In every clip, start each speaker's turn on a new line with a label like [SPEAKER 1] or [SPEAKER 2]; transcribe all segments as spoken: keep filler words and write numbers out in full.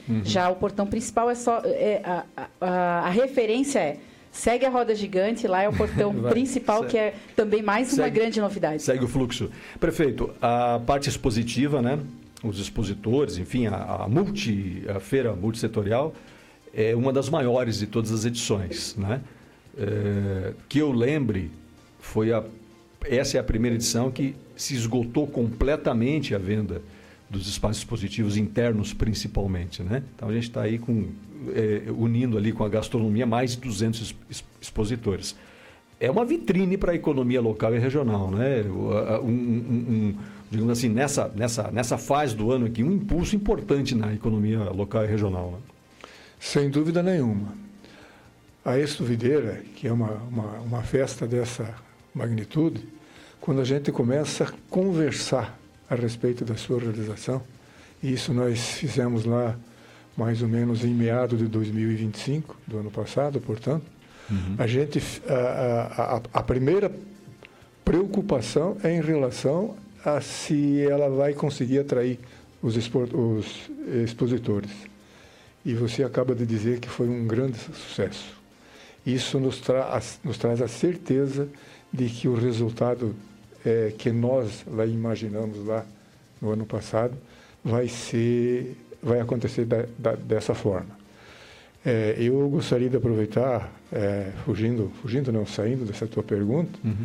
[SPEAKER 1] Uhum.
[SPEAKER 2] Já o portão principal é só... É, a, a, a referência é... Segue a roda gigante, lá é o portão
[SPEAKER 1] Vai,
[SPEAKER 2] principal,
[SPEAKER 1] segue,
[SPEAKER 2] que é também mais uma
[SPEAKER 1] segue,
[SPEAKER 2] grande novidade.
[SPEAKER 1] Segue o fluxo. Prefeito, a parte expositiva, né? Os expositores, enfim, a, a, multi, a feira multissetorial é uma das maiores de todas as edições, né? É, que eu lembre, foi a, essa é a primeira edição que se esgotou completamente a venda dos espaços expositivos internos, principalmente, né? Então, a gente está aí com, é, unindo ali com a gastronomia mais de duzentos expositores. É uma vitrine para a economia local e regional, né? Um, um, um, digamos assim, nessa, nessa, nessa fase do ano aqui, um impulso importante na economia local e regional, né?
[SPEAKER 3] Sem dúvida nenhuma. A Expo Videira, que é uma, uma, uma festa dessa magnitude, quando a gente começa a conversar a respeito da sua realização, e isso nós fizemos lá mais ou menos em meados de dois mil e vinte e cinco, do ano passado, portanto, uhum. a gente, a, a, a primeira preocupação é em relação a se ela vai conseguir atrair os, expor, os expositores. E você acaba de dizer que foi um grande sucesso. Isso nos, tra nos traz a certeza de que o resultado é, que nós lá imaginamos lá no ano passado vai ser, vai acontecer da, da, dessa forma. É, eu gostaria de aproveitar, é, fugindo, fugindo não, saindo dessa tua pergunta, uhum.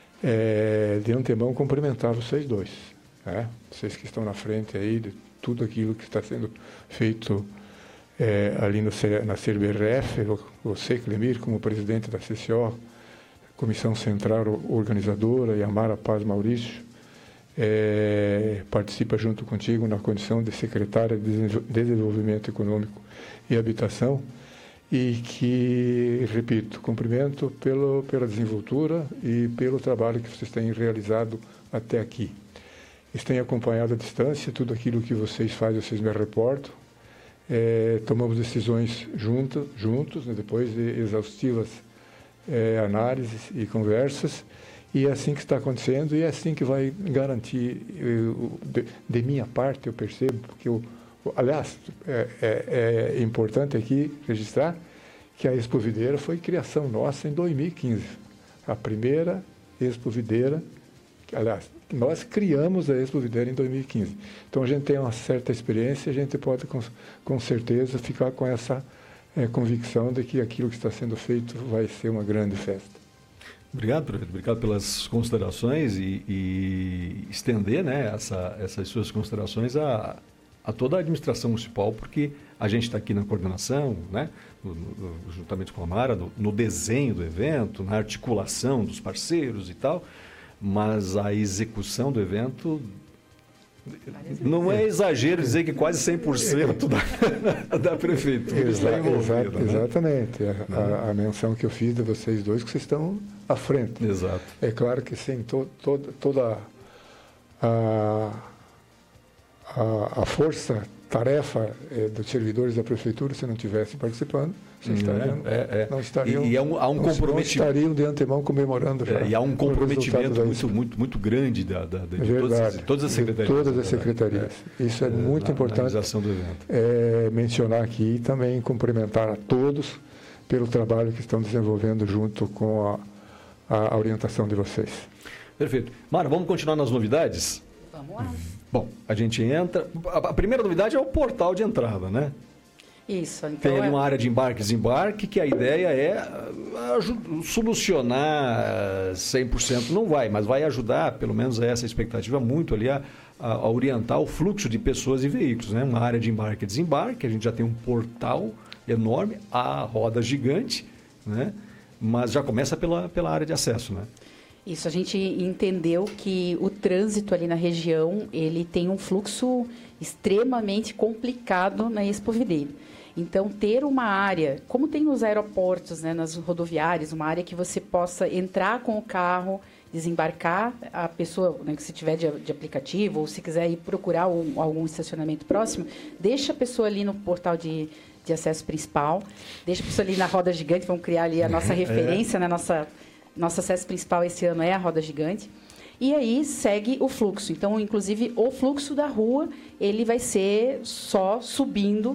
[SPEAKER 3] é, de antemão cumprimentar vocês dois, né? Vocês que estão na frente aí de tudo aquilo que está sendo feito é, ali no, na C B R F, você, Clemir, como presidente da C C O, Comissão Central Organizadora, e a Mara Paz Maurício, é, participa junto contigo na condição de secretária de Desenvolvimento Econômico e Habitação, e que, repito, cumprimento pelo, pela desenvoltura e pelo trabalho que vocês têm realizado até aqui. Eles têm acompanhado à distância tudo aquilo que vocês fazem, vocês me reportam. É, tomamos decisões juntos, juntos, né, depois de exaustivas É, análises e conversas, e é assim que está acontecendo, e é assim que vai garantir, eu, de, de minha parte, eu percebo, porque, eu, aliás, é, é, é importante aqui registrar que a Expo Videira foi criação nossa em dois mil e quinze, a primeira Expo Videira, aliás, nós criamos a Expo Videira em dois mil e quinze, então a gente tem uma certa experiência, a gente pode com, com certeza ficar com essa É, convicção de que aquilo que está sendo feito vai ser uma grande festa.
[SPEAKER 1] Obrigado, prefeito. Obrigado pelas considerações e, e estender, né, essa, essas suas considerações a, a toda a administração municipal, porque a gente está aqui na coordenação, né, no, no, juntamente com a Mara, no, no desenho do evento, na articulação dos parceiros e tal, mas a execução do evento... Não é exagero dizer que quase cem por cento da, da prefeitura
[SPEAKER 3] Exa,
[SPEAKER 1] está envolvida,
[SPEAKER 3] exa,
[SPEAKER 1] né?
[SPEAKER 3] Exatamente. A, a, a menção que eu fiz de vocês dois, que vocês estão à frente.
[SPEAKER 1] Exato.
[SPEAKER 3] É claro que sem to, to, toda a, a, a força-tarefa é, dos servidores da prefeitura, se não estivessem participando, vocês estariam,
[SPEAKER 1] é, é.
[SPEAKER 3] não estariam,
[SPEAKER 1] e, e há um, há um
[SPEAKER 3] não,
[SPEAKER 1] comprometimento.
[SPEAKER 3] não estariam de antemão comemorando já.
[SPEAKER 1] É, e há um comprometimento muito,
[SPEAKER 3] muito,
[SPEAKER 1] muito, muito grande da, da, de
[SPEAKER 3] Verdade,
[SPEAKER 1] todas, de todas as secretarias.
[SPEAKER 3] De todas as secretarias. É, Isso é, é muito na, importante.
[SPEAKER 1] Na realização do evento.
[SPEAKER 3] É, mencionar aqui e também cumprimentar a todos pelo trabalho que estão desenvolvendo junto com a, a orientação de vocês.
[SPEAKER 1] Perfeito. Mara, vamos continuar nas novidades?
[SPEAKER 2] Vamos lá.
[SPEAKER 1] Bom, a gente entra... A primeira novidade é o portal de entrada, né?
[SPEAKER 2] Isso. Então
[SPEAKER 1] Tem ali
[SPEAKER 2] é...
[SPEAKER 1] uma área de embarque e desembarque, que a ideia é solucionar cem por cento, não vai, mas vai ajudar, pelo menos essa expectativa, muito ali a, a orientar o fluxo de pessoas e veículos, né? Uma área de embarque e desembarque, a gente já tem um portal enorme, a roda gigante, né? Mas já começa pela, pela área de acesso, né?
[SPEAKER 2] Isso, a gente entendeu que o trânsito ali na região, ele tem um fluxo extremamente complicado na Expo Videira. Então, ter uma área, como tem nos aeroportos, né, nas rodoviárias, uma área que você possa entrar com o carro, desembarcar a pessoa, né, que se tiver de, de aplicativo, ou se quiser ir procurar um, algum estacionamento próximo, deixa a pessoa ali no portal de, de acesso principal, deixa a pessoa ali na roda gigante, vamos criar ali a nossa referência, é. né, nossa, nosso acesso principal esse ano é a roda gigante. E aí segue o fluxo. Então, inclusive, o fluxo da rua, ele vai ser só subindo